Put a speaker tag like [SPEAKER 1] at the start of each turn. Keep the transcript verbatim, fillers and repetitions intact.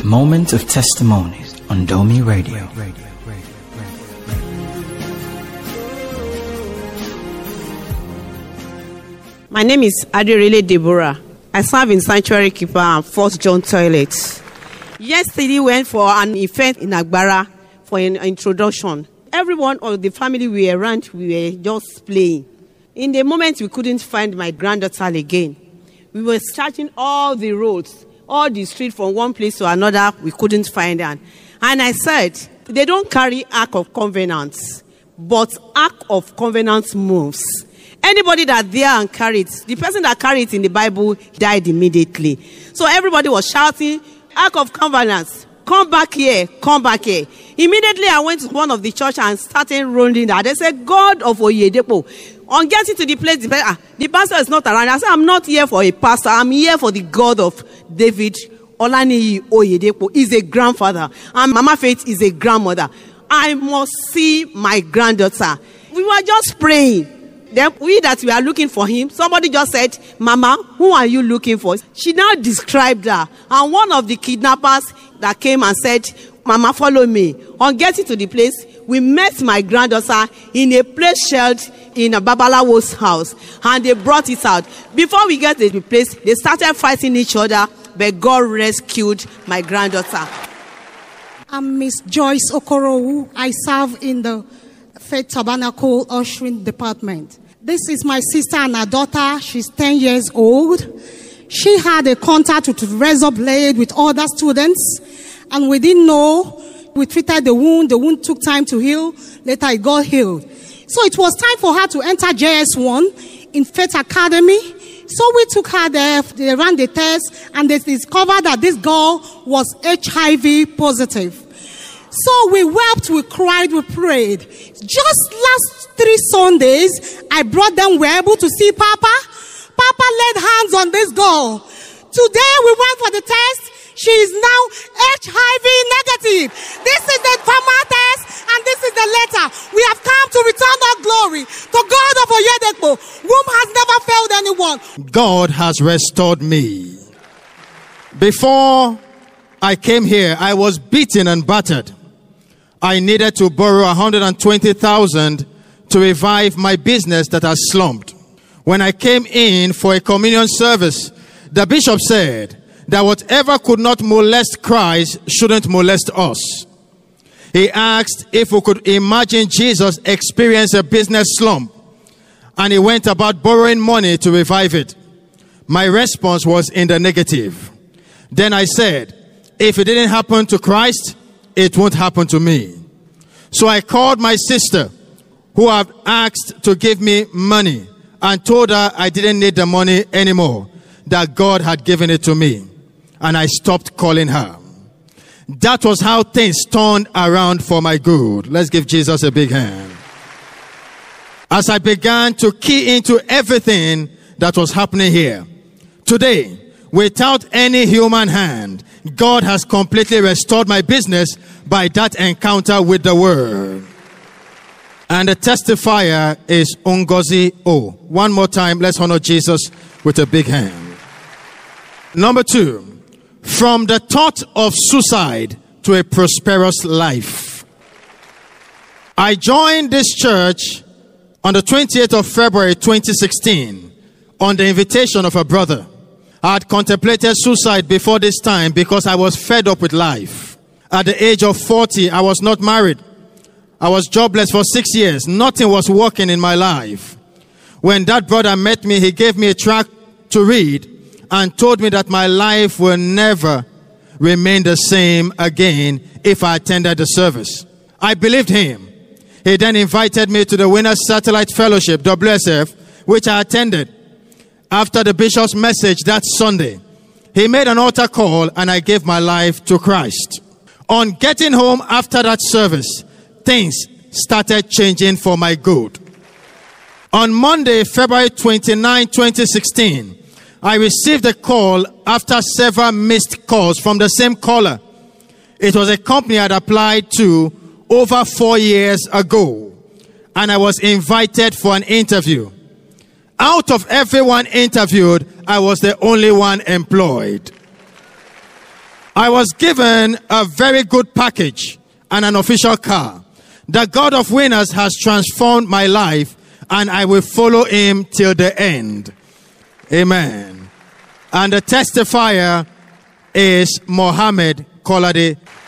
[SPEAKER 1] Moment of Testimonies on Domi Radio.
[SPEAKER 2] My name is Adirele Deborah. I serve in Sanctuary Keeper and First John Toilet. Yesterday we went for an event in Agbara for an introduction. Everyone of the family we were around, we were just playing. In the moment we couldn't find my granddaughter again. We were searching all the roads, all the streets from one place to another, we couldn't find her. And I said, they don't carry Ark of Covenant, but Ark of Covenant moves. Anybody that there and carried, the person that carried it in the Bible died immediately. So everybody was shouting, Ark of Covenant, come back here, come back here. Immediately I went to one of the church and started rolling that. They said, God of Oyedepo. On getting to the place, the, ah, the pastor is not around. I said, I'm not here for a pastor. I'm here for the God of David. Olaniyi Oyedepo is a grandfather. And Mama Faith is a grandmother. I must see my granddaughter. We were just praying. Then we that we are looking for him, somebody just said, Mama, who are you looking for? She now described her. And one of the kidnappers that came and said, Mama, follow me. On getting to the place, we met my granddaughter in a place sheltered in a Babalawo's house. And they brought it out. Before we get to the place, they started fighting each other, but God rescued my granddaughter.
[SPEAKER 3] I'm Miss Joyce Okorowu. I serve in the Faith Tabernacle Ushering Department. This is my sister and her daughter. She's ten years old. She had a contact with razor blade with other students, and we didn't know. We treated the wound. The wound took time to heal. Later, it got healed. So it was time for her to enter J S one in Faith Academy. So we took her there. They ran the test, and they discovered that this girl was H I V positive. So we wept, we cried, we prayed. Just last three Sundays, I brought them, we were able to see Papa. Papa laid hands on this girl. Today we went for the test. She is now H I V negative. This is the formal test, and this is the letter. We have come to return our glory to God of Oyedepo, whom has never failed anyone.
[SPEAKER 4] God has restored me. Before I came here, I was beaten and battered. I needed to borrow one hundred twenty thousand to revive my business that has slumped. When I came in for a communion service, the bishop said that whatever could not molest Christ shouldn't molest us. He asked if we could imagine Jesus experience a business slump, and he went about borrowing money to revive it. My response was in the negative. Then I said, if it didn't happen to Christ, it won't happen to me. So I called my sister, who had asked to give me money, and told her I didn't need the money anymore, that God had given it to me. And I stopped calling her. That was how things turned around for my good. Let's give Jesus a big hand. As I began to key into everything that was happening here, today, without any human hand, God has completely restored my business by that encounter with the word. And the testifier is Ungozi O. One more time, let's honor Jesus with a big hand. Number two, from the thought of suicide to a prosperous life. I joined this church on the twentieth of February twenty sixteen on the invitation of a brother. I had contemplated suicide before this time because I was fed up with life. At the age of forty, I was not married. I was jobless for six years. Nothing was working in my life. When that brother met me, he gave me a tract to read and told me that my life will never remain the same again if I attended the service. I believed him. He then invited me to the Winners Satellite Fellowship, W S F, which I attended. After the bishop's message that Sunday, he made an altar call and I gave my life to Christ. On getting home after that service, things started changing for my good. On Monday, February twenty-ninth, twenty sixteen, I received a call after several missed calls from the same caller. It was a company I had applied to over four years ago, and I was invited for an interview. Out of everyone interviewed, I was the only one employed. I was given a very good package and an official car. The God of winners has transformed my life, and I will follow him till the end. Amen. And the testifier is Mohammed Kolade.